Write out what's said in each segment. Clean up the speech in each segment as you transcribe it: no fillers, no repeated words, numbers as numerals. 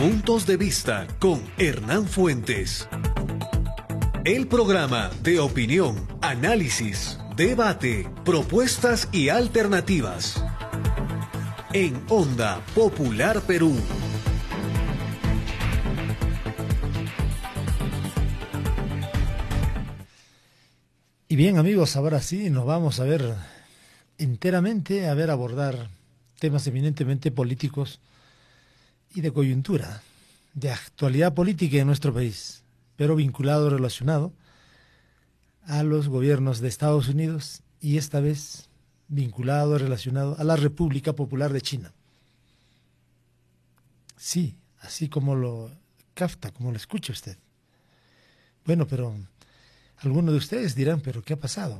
Puntos de Vista con Hernán Fuentes. El programa de opinión, análisis, debate, propuestas y alternativas. En Onda Popular Perú. Y bien, amigos, ahora sí nos vamos a ver enteramente, abordar temas eminentemente políticos y de coyuntura, de actualidad política en nuestro país, pero vinculado, relacionado a los gobiernos de Estados Unidos y esta vez vinculado, relacionado a la República Popular de China. Sí, así como lo capta, como lo escucha usted. Bueno, pero algunos de ustedes dirán, ¿pero qué ha pasado?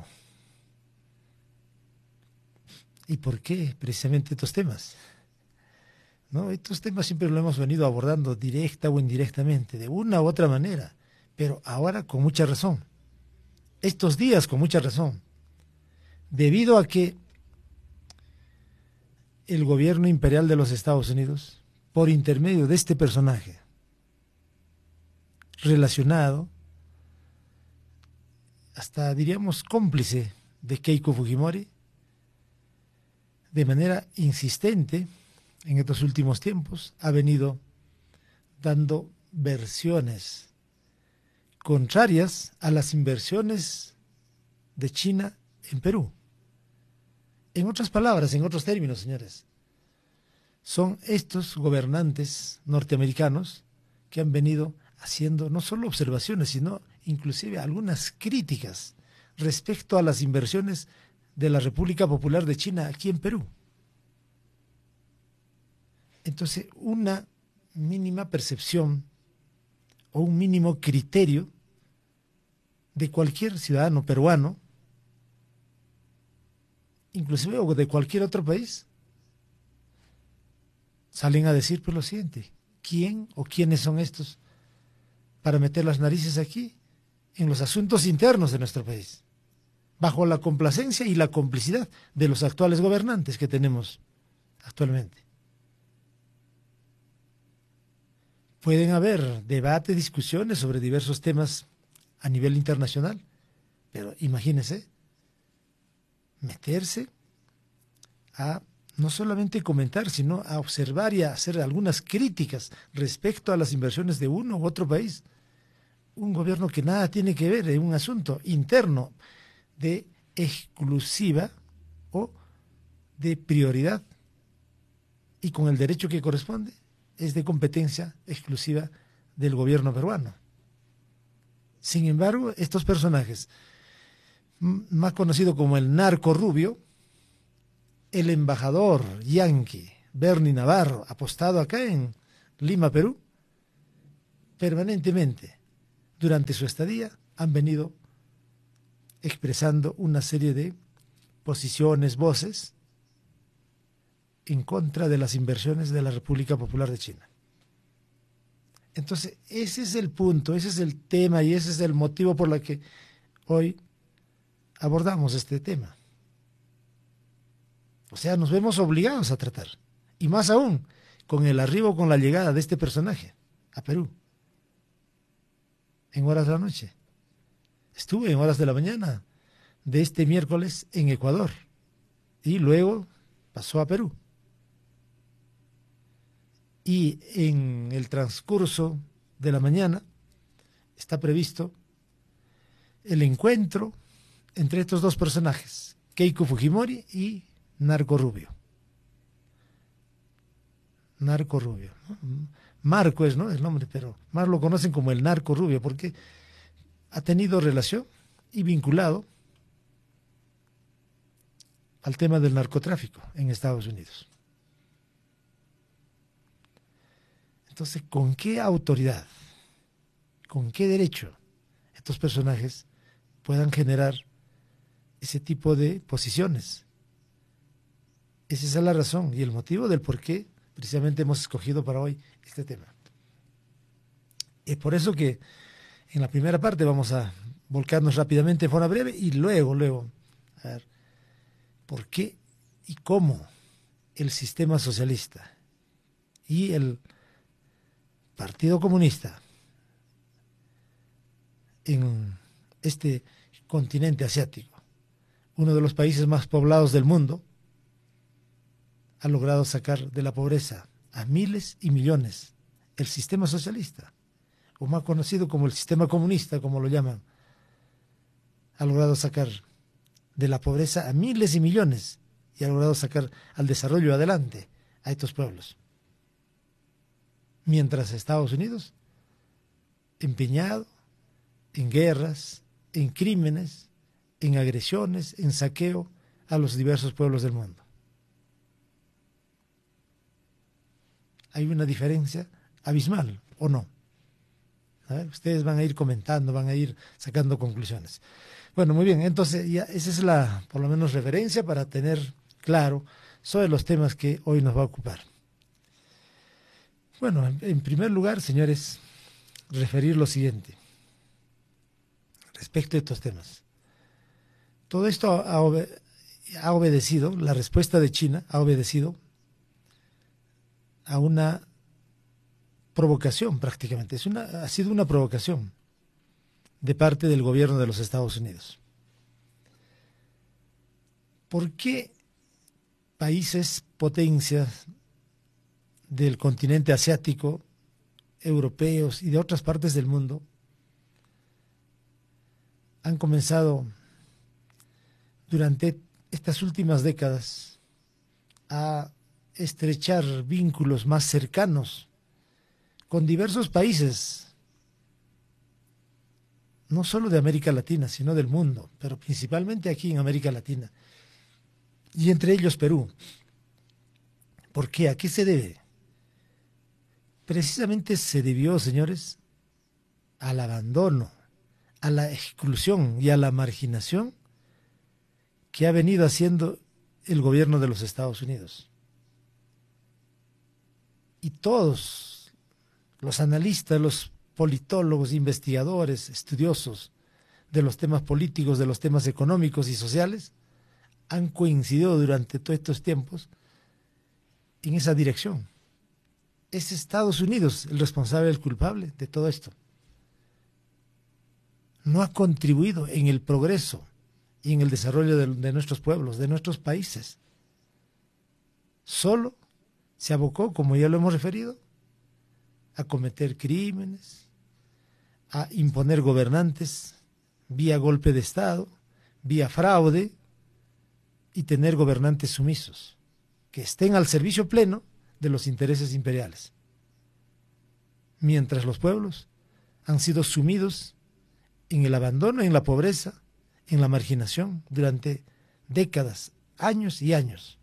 ¿Y por qué precisamente estos temas? ¿No? Estos temas siempre lo hemos venido abordando directa o indirectamente, de una u otra manera, pero ahora con mucha razón. Estos días con mucha razón, debido a que el gobierno imperial de los Estados Unidos, por intermedio de este personaje relacionado, hasta diríamos cómplice de Keiko Fujimori, de manera insistente en estos últimos tiempos, ha venido dando versiones contrarias a las inversiones de China en Perú. En otras palabras, en otros términos, señores, son estos gobernantes norteamericanos que han venido haciendo no solo observaciones, sino inclusive algunas críticas respecto a las inversiones de la República Popular de China aquí en Perú. Entonces, una mínima percepción o un mínimo criterio de cualquier ciudadano peruano, inclusive o de cualquier otro país, salen a decir pues lo siguiente: ¿quién o quiénes son estos para meter las narices aquí en los asuntos internos de nuestro país, bajo la complacencia y la complicidad de los actuales gobernantes que tenemos actualmente? Pueden haber debates, discusiones sobre diversos temas a nivel internacional, pero imagínense meterse a no solamente comentar, sino a observar y a hacer algunas críticas respecto a las inversiones de uno u otro país. Un gobierno que nada tiene que ver en un asunto interno de exclusiva o de prioridad y con el derecho que corresponde, es de competencia exclusiva del gobierno peruano. Sin embargo, estos personajes, más conocido como el narco rubio, el embajador yanqui Bernie Navarro, apostado acá en Lima, Perú, permanentemente durante su estadía han venido expresando una serie de posiciones, voces en contra de las inversiones de la República Popular de China. Entonces, ese es el punto, ese es el tema y ese es el motivo por el que hoy abordamos este tema. O sea, nos vemos obligados a tratar, y más aún con el arribo, con la llegada de este personaje a Perú, en horas de la noche. Estuve en horas de la mañana de este miércoles en Ecuador y luego pasó a Perú. Y en el transcurso de la mañana está previsto el encuentro entre estos dos personajes, Keiko Fujimori y Narco Rubio. Narco Rubio, ¿no? Marco es, ¿no?, el nombre, pero más lo conocen como el Narco Rubio porque ha tenido relación y vinculado al tema del narcotráfico en Estados Unidos. Entonces, ¿con qué autoridad, con qué derecho estos personajes puedan generar ese tipo de posiciones? Esa es la razón y el motivo del por qué precisamente hemos escogido para hoy este tema. Es por eso que en la primera parte vamos a volcarnos rápidamente en forma breve y luego, a ver, ¿por qué y cómo el sistema socialista y el Partido Comunista en este continente asiático, uno de los países más poblados del mundo, ha logrado sacar de la pobreza a miles y millones el sistema socialista, o más conocido como el sistema comunista, como lo llaman. Ha logrado sacar de la pobreza a miles y millones y ha logrado sacar al desarrollo adelante a estos pueblos. Mientras Estados Unidos, empeñado en guerras, en crímenes, en agresiones, en saqueo a los diversos pueblos del mundo. Hay una diferencia abismal, ¿o no? A ver, ustedes van a ir comentando, van a ir sacando conclusiones. Bueno, muy bien, entonces ya esa es la, por lo menos, referencia para tener claro sobre los temas que hoy nos va a ocupar. Bueno, en primer lugar, señores, referir lo siguiente respecto a estos temas. Todo esto ha obedecido, la respuesta de China ha obedecido a una provocación prácticamente. Ha sido una provocación de parte del gobierno de los Estados Unidos. ¿Por qué países, potencias del continente asiático, europeos y de otras partes del mundo han comenzado durante estas últimas décadas a estrechar vínculos más cercanos con diversos países, no solo de América Latina, sino del mundo, pero principalmente aquí en América Latina, y entre ellos Perú? ¿Por qué? ¿A qué se debe? Precisamente se debió, señores, al abandono, a la exclusión y a la marginación que ha venido haciendo el gobierno de los Estados Unidos. Y todos los analistas, los politólogos, investigadores, estudiosos de los temas políticos, de los temas económicos y sociales, han coincidido durante todos estos tiempos en esa dirección. Es Estados Unidos el responsable, el culpable de todo esto. No ha contribuido en el progreso y en el desarrollo de nuestros pueblos, de nuestros países. Solo se abocó, como ya lo hemos referido, a cometer crímenes, a imponer gobernantes vía golpe de Estado, vía fraude, y tener gobernantes sumisos, que estén al servicio pleno de los intereses imperiales. Mientras los pueblos han sido sumidos en el abandono, en la pobreza, en la marginación durante décadas, años y años.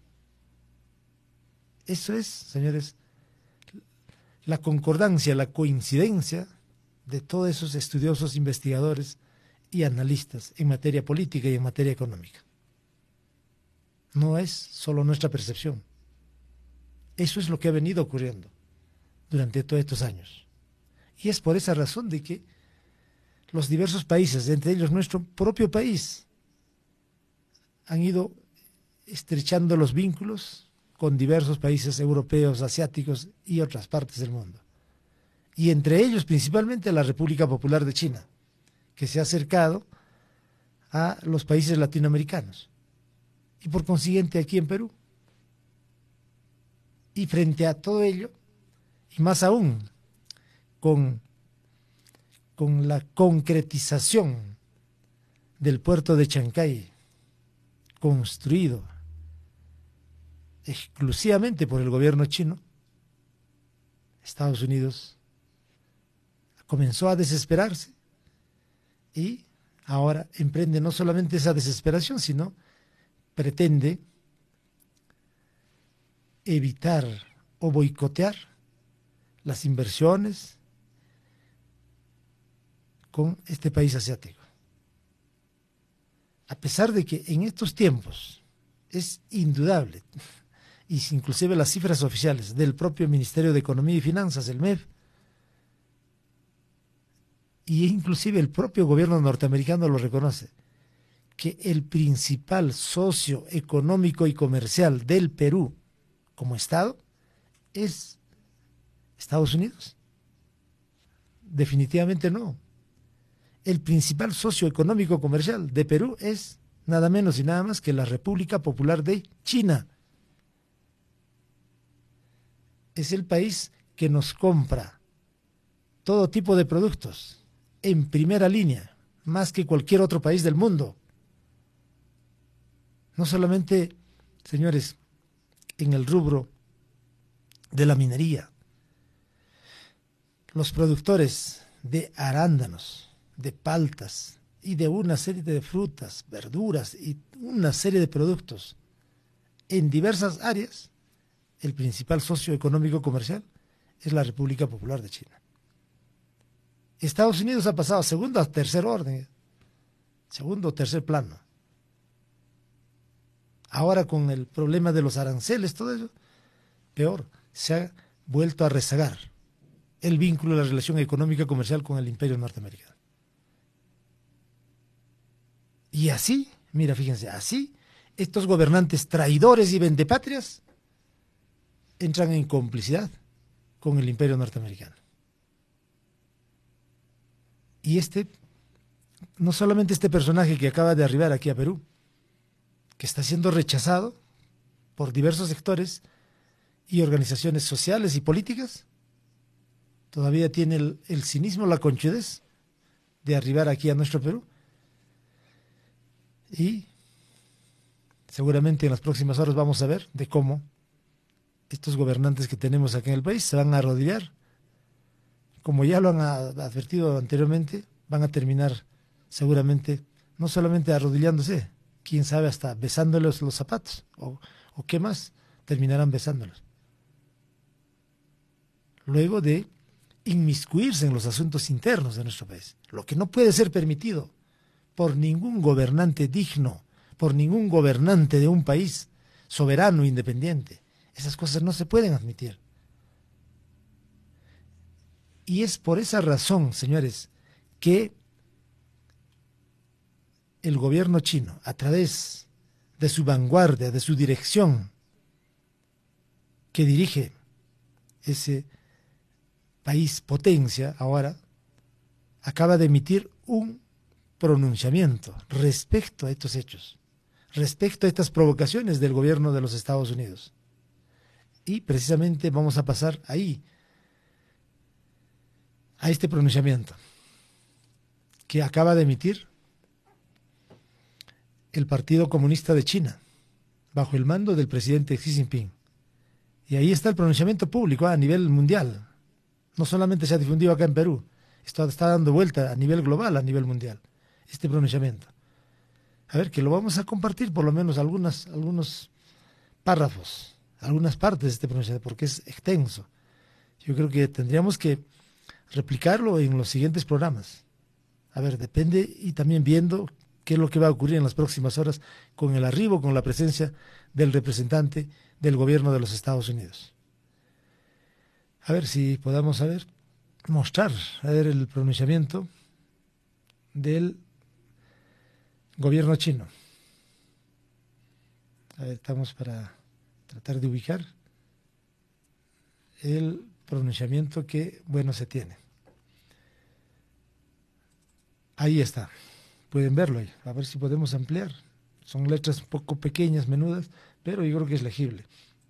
Eso es, señores, la concordancia, la coincidencia de todos esos estudiosos, investigadores y analistas en materia política y en materia económica. No es solo nuestra percepción. Eso es lo que ha venido ocurriendo durante todos estos años. Y es por esa razón de que los diversos países, entre ellos nuestro propio país, han ido estrechando los vínculos con diversos países europeos, asiáticos y otras partes del mundo. Y entre ellos principalmente la República Popular de China, que se ha acercado a los países latinoamericanos y por consiguiente aquí en Perú. Y frente a todo ello, y más aún con la concretización del puerto de Chancay, construido exclusivamente por el gobierno chino, Estados Unidos comenzó a desesperarse y ahora emprende no solamente esa desesperación, sino pretende evitar o boicotear las inversiones con este país asiático. A pesar de que en estos tiempos es indudable, y inclusive las cifras oficiales del propio Ministerio de Economía y Finanzas, el MEF, y inclusive el propio gobierno norteamericano lo reconoce, que el principal socio económico y comercial del Perú como Estado es Estados Unidos. definitivamente no. El principal socio económico comercial de Perú es nada menos y nada más que la República Popular de China. Es el país que nos compra todo tipo de productos en primera línea, más que cualquier otro país del mundo. No solamente, señores, en el rubro de la minería. Los productores de arándanos, de paltas y de una serie de frutas, verduras y una serie de productos en diversas áreas, el principal socio económico comercial es la República Popular de China. Estados Unidos ha pasado a segundo a tercer orden, segundo o tercer plano. Ahora con el problema de los aranceles, todo eso, peor, se ha vuelto a rezagar el vínculo de la relación económica comercial con el imperio norteamericano. Y así, mira, fíjense, así estos gobernantes traidores y vendepatrias entran en complicidad con el imperio norteamericano. Y no solamente este personaje que acaba de arribar aquí a Perú, que está siendo rechazado por diversos sectores y organizaciones sociales y políticas, todavía tiene el cinismo, la conchudez de arribar aquí a nuestro Perú. Y seguramente en las próximas horas vamos a ver de cómo estos gobernantes que tenemos aquí en el país se van a arrodillar. Como ya lo han advertido anteriormente, van a terminar seguramente no solamente arrodillándose, quién sabe, hasta besándoles los zapatos, o qué más, terminarán besándolos. Luego de inmiscuirse en los asuntos internos de nuestro país, lo que no puede ser permitido por ningún gobernante digno, por ningún gobernante de un país soberano, independiente. Esas cosas no se pueden admitir. Y es por esa razón, señores, que el gobierno chino, a través de su vanguardia, de su dirección, que dirige ese país potencia ahora, acaba de emitir un pronunciamiento respecto a estos hechos, respecto a estas provocaciones del gobierno de los Estados Unidos. Y precisamente vamos a pasar ahí, a este pronunciamiento que acaba de emitir el Partido Comunista de China, bajo el mando del presidente Xi Jinping. Y ahí está el pronunciamiento público a nivel mundial. No solamente se ha difundido acá en Perú, esto está dando vuelta a nivel global, a nivel mundial, este pronunciamiento. A ver, que lo vamos a compartir por lo menos algunos párrafos, algunas partes de este pronunciamiento, porque es extenso. Yo creo que tendríamos que replicarlo en los siguientes programas. A ver, depende, y también viendo qué es lo que va a ocurrir en las próximas horas con el arribo, con la presencia del representante del gobierno de los Estados Unidos. A ver si podamos mostrar el pronunciamiento del gobierno chino. A ver, estamos para tratar de ubicar el pronunciamiento que, bueno, se tiene. Ahí está. Pueden verlo ahí. A ver si podemos ampliar. Son letras un poco pequeñas, menudas, pero yo creo que es legible.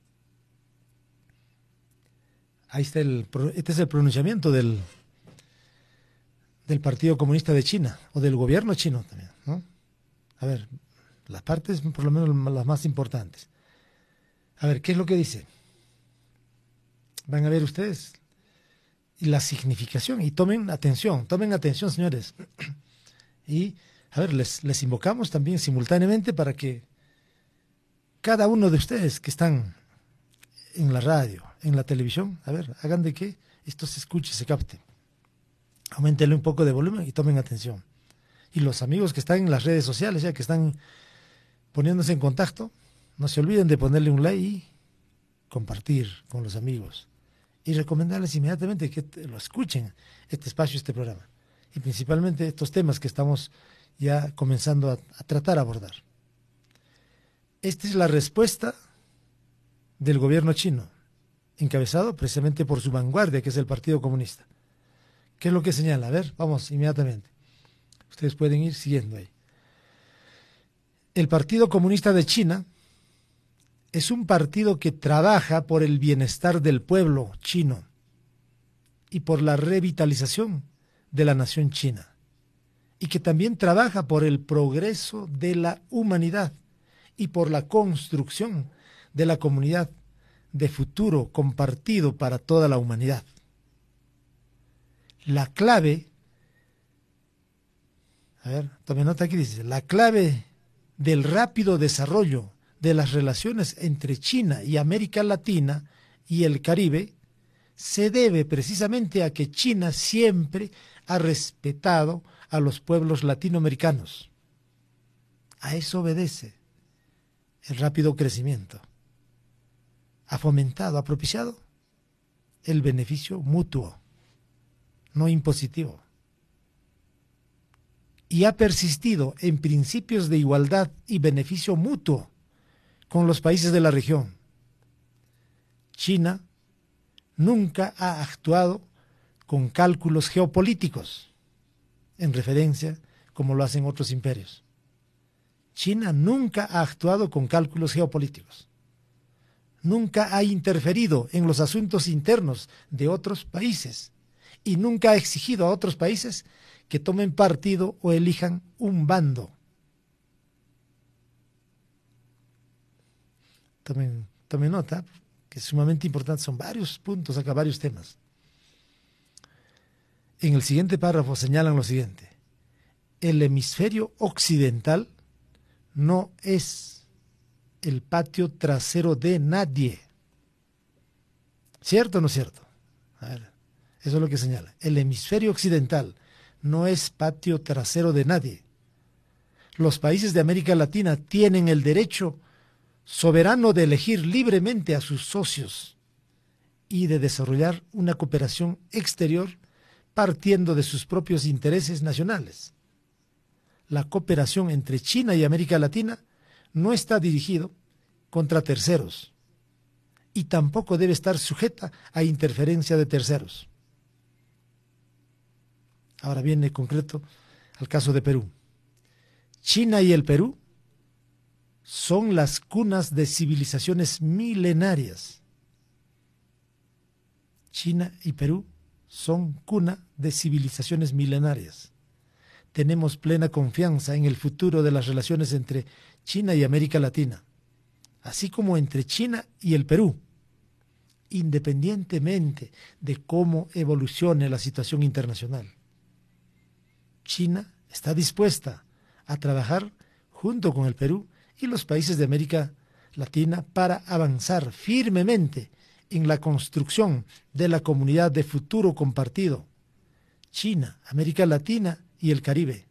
Ahí está este es el pronunciamiento del Partido Comunista de China, o del gobierno chino también, ¿no? A ver, las partes, por lo menos las más importantes. A ver, ¿qué es lo que dice? Van a ver ustedes y la significación, y tomen atención, señores. Y, a ver, les invocamos también simultáneamente para que cada uno de ustedes que están en la radio, en la televisión, a ver, hagan de que esto se escuche, se capte. Aumentenle un poco de volumen y tomen atención. Y los amigos que están en las redes sociales, ya que están poniéndose en contacto, no se olviden de ponerle un like y compartir con los amigos. Y recomendarles inmediatamente que lo escuchen, este espacio, este programa. Y principalmente estos temas que estamos ya comenzando a tratar, a abordar. Esta es la respuesta del gobierno chino, encabezado precisamente por su vanguardia, que es el Partido Comunista, ¿Qué es lo que señala? A ver, vamos inmediatamente. Ustedes pueden ir siguiendo ahí. El Partido Comunista de China es un partido que trabaja por el bienestar del pueblo chino y por la revitalización de la nación china, y que también trabaja por el progreso de la humanidad y por la construcción de la comunidad de futuro compartido para toda la humanidad. La clave, a ver, tome nota aquí, dice, la clave del rápido desarrollo de las relaciones entre China y América Latina y el Caribe se debe precisamente a que China siempre ha respetado a los pueblos latinoamericanos. A eso obedece el rápido crecimiento. Ha fomentado, ha propiciado el beneficio mutuo, no impositivo. Y ha persistido en principios de igualdad y beneficio mutuo con los países de la región. China nunca ha actuado con cálculos geopolíticos, en referencia como lo hacen otros imperios. China nunca ha actuado con cálculos geopolíticos. Nunca ha interferido en los asuntos internos de otros países y nunca ha exigido a otros países que tomen partido o elijan un bando. Tomen nota, que es sumamente importante, son varios puntos acá, varios temas. En el siguiente párrafo señalan lo siguiente: el hemisferio occidental no es el patio trasero de nadie. ¿Cierto o no es cierto? A ver, eso es lo que señala. El hemisferio occidental no es patio trasero de nadie. Los países de América Latina tienen el derecho soberano de elegir libremente a sus socios y de desarrollar una cooperación exterior partiendo de sus propios intereses nacionales. La cooperación entre China y América Latina no está dirigido contra terceros y tampoco debe estar sujeta a interferencia de terceros. Ahora viene concreto al caso de Perú. China y el Perú son las cunas de civilizaciones milenarias. China y Perú son cuna de civilizaciones milenarias. Tenemos plena confianza en el futuro de las relaciones entre China y América Latina, así como entre China y el Perú, independientemente de cómo evolucione la situación internacional. China está dispuesta a trabajar junto con el Perú y los países de América Latina para avanzar firmemente en la construcción de la comunidad de futuro compartido, China, América Latina y el Caribe.